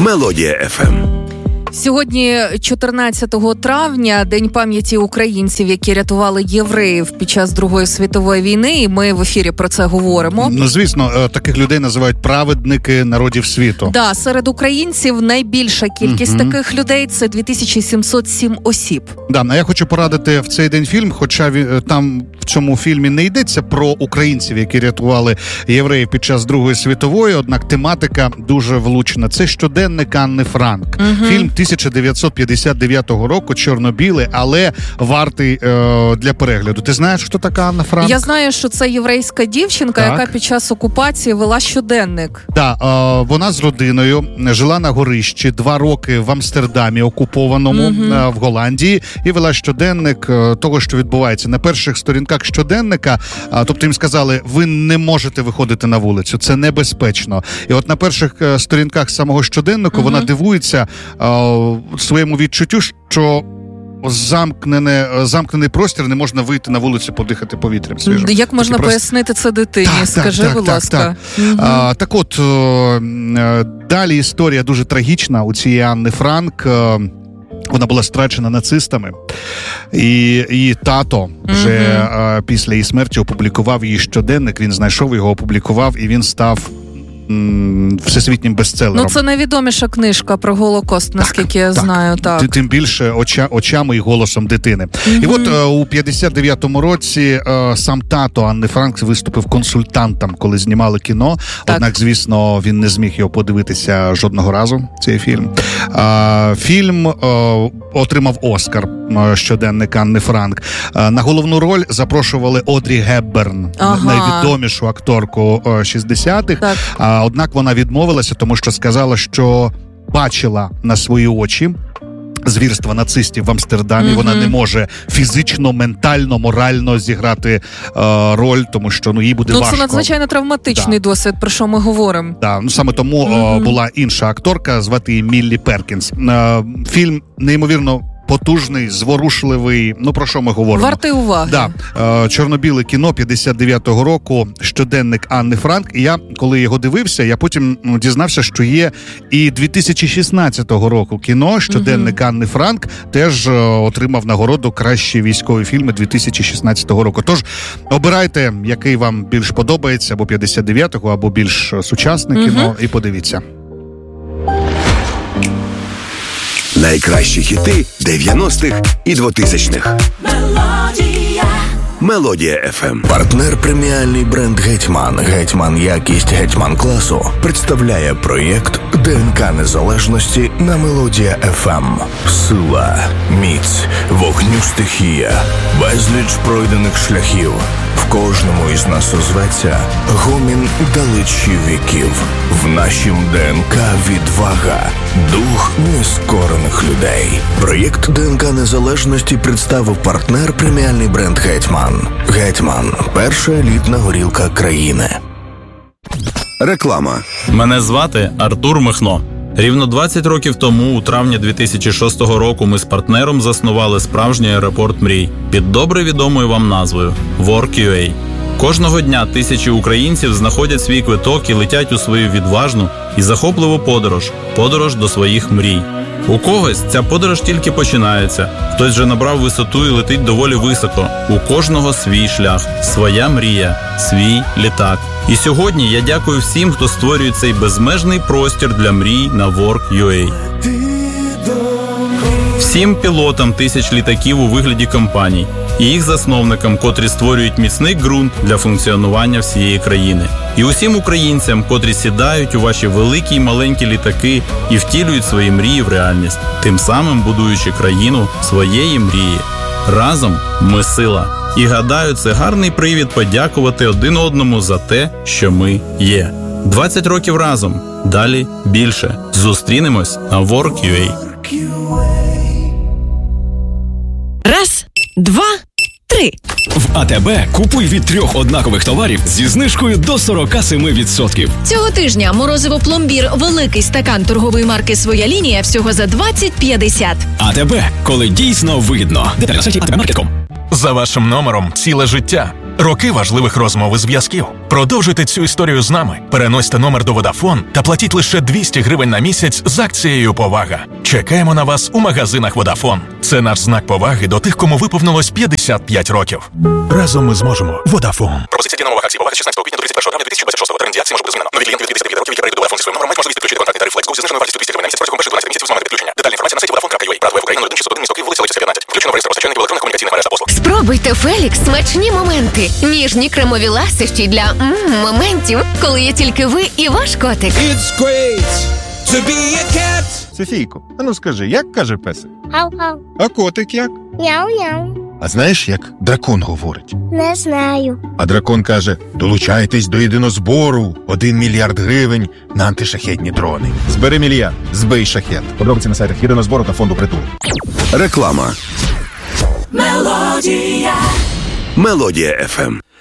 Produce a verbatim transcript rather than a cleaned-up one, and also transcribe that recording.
Мелодія еф ем. Сьогодні, чотирнадцятого травня, День пам'яті українців, які рятували євреїв під час Другої світової війни, і ми в ефірі про це говоримо. Ну, звісно, таких людей називають праведники народів світу. Да, серед українців найбільша кількість угу. таких людей – це дві тисячі сімсот сім осіб. Да, а я хочу порадити в цей день фільм, хоча там в цьому фільмі не йдеться про українців, які рятували євреїв під час Другої світової, однак тематика дуже влучна. Це щоденник Анни Франк. Угу. Фільм тисяча дев'ятсот п'ятдесят дев'ятого року, чорно-білий, але вартий е, для перегляду. Ти знаєш, хто така Анна Франк? Я знаю, що це єврейська дівчинка, так. яка під час окупації вела щоденник. Так, е, вона з родиною жила на горищі два роки в Амстердамі, окупованому, угу. е, в Голландії, і вела щоденник е, того, що відбувається. На перших сторінках щоденника, е, тобто їм сказали, ви не можете виходити на вулицю, це небезпечно. І от на перших е, сторінках самого щоденнику угу. вона дивується е, своєму відчуттю, що замкнене, замкнений простір, не можна вийти на вулицю, подихати повітрям свіжим. Як можна Такі пояснити просто... це дитині? Так, Скажи, так, будь так, ласка. Так, так. Угу. А, так от, далі історія дуже трагічна у цієї Анни Франк. Вона була страчена нацистами, і її тато вже mm-hmm. після її смерті опублікував її щоденник, він знайшов його, опублікував, і він став всесвітнім бестселером. Ну, це найвідоміша книжка про Голокост, наскільки так, я так. знаю. Так. Тим більше оча, очами і голосом дитини. Mm-hmm. І от е, у п'ятдесят дев'ятому році е, сам тато Анни Франк виступив консультантом, коли знімали кіно. Так. Однак, звісно, він не зміг його подивитися жодного разу, цей фільм. Е, фільм е, отримав Оскар, е, щоденник Анни Франк. Е, на головну роль запрошували Одрі Гепберн, ага. найвідомішу акторку е, шістдесятих. Так. Однак вона відмовилася, тому що сказала, що бачила на свої очі звірства нацистів в Амстердамі. Mm-hmm. Вона не може фізично, ментально, морально зіграти е, роль, тому що ну, їй буде ну, важко. Це надзвичайно травматичний да. досвід, про що ми говоримо. Да. Ну, саме тому mm-hmm. е, була інша акторка, звати її Міллі Перкінс. Е, фільм неймовірно потужний, зворушливий, ну про що ми говоримо? Вартий уваги. Да. Е, чорно-біле кіно п'ятдесят дев'ятого року, щоденник Анни Франк. І я, коли його дивився, я потім ну, дізнався, що є і дві тисячі шістнадцятого року кіно, щоденник угу. Анни Франк, теж е, отримав нагороду кращі військові фільми дві тисячі шістнадцятого року. Тож, обирайте, який вам більш подобається, або п'ятдесят дев'ятого, або більш сучасне угу. кіно, і подивіться. Найкращі хіти дев'яностих і двотисячних. Мелодія. Мелодія еф ем. Партнер преміальний бренд «Гетьман». «Гетьман» якість «Гетьман» класу представляє проєкт ДНК Незалежності на Мелодія еф ем. Сила, міць, вогню стихія, безліч пройдених шляхів. В кожному із нас озветься гомін далечі віків. В нашім ДНК відвага, дух нескорених людей. Проєкт ДНК Незалежності представив партнер преміальний бренд «Гетьман». «Гетьман» – перша елітна горілка країни. Реклама. Мене звати Артур Михно. Рівно двадцять років тому, у травні дві тисячі шостого року, ми з партнером заснували справжній аеропорт мрій під добре відомою вам назвою WorkUA. Кожного дня тисячі українців знаходять свій квиток і летять у свою відважну і захопливу подорож – подорож до своїх мрій. У когось ця подорож тільки починається, хтось вже набрав висоту і летить доволі високо. У кожного свій шлях, своя мрія, свій літак. І сьогодні я дякую всім, хто створює цей безмежний простір для мрій на WorkUA. Всім пілотам тисяч літаків у вигляді компаній і їх засновникам, котрі створюють міцний ґрунт для функціонування всієї країни. І усім українцям, котрі сідають у ваші великі й маленькі літаки і втілюють свої мрії в реальність, тим самим будуючи країну своєї мрії. Разом ми сила. І гадаю, це гарний привід подякувати один одному за те, що ми є. двадцять років разом. Далі більше. Зустрінемось на WorkUA. Раз, два, три. В АТБ купуй від трьох однакових товарів зі знижкою до сорок сім відсотків. Цього тижня морозиво пломбір великий стакан торгової марки «Своя лінія» всього за двадцять п'ятдесят. АТБ, коли дійсно вигідно. Деталі на сайті ей ті бі маркет крапка ком. За вашим номером ціле життя. Роки важливих розмов і зв'язків. Продовжуйте цю історію з нами. Переносьте номер до Vodafone та платіть лише двісті гривень на місяць з акцією «Повага». Чекаємо на вас у магазинах Vodafone. Це наш знак поваги до тих, кому виповнилось п'ятдесят п'ять років. Разом ми зможемо. Vodafone. Пропозиція дія на умовах акції «Повага» з шістнадцятого квітня до тридцять першого травня дві тисячі двадцять шостого. Термін дії акції може бути змінено. Нові клієнти від п'ятдесят дев'ять років, які перейдуть до Vodafone зі своїм номером, мають можливість підключити контактний тариф Flex Go зі зниженою вартістю двісті гривень на місяць протягом перших дванадцяти місяців з моменту підключення. Детальна інформація на сайті vodafone крапка ю а. Правда, в Україні нуль один шістсот один місто Київ, вулиця Лисицька, п'ятнадцять. Включено в реєстр постачальників електронних комунікаційних мереж та послуг. Спробуйте Фелікс смачні моменти. Ніжні кремові ласощі для м, моментів, коли є тільки ви і ваш котик. It's great to be a cat. Софійко, а ну скажи, як каже песик? Гав-гав. А котик як? Няу-няу. А знаєш, як дракон говорить? Не знаю. А дракон каже: долучайтесь до єдинозбору. Один мільярд гривень на антишахетні дрони. Збери мільярд, збий шахет. Подробиці на сайтах єдинозбору та фонду «Притул». Реклама. Мелодія. Мелодія еф ем.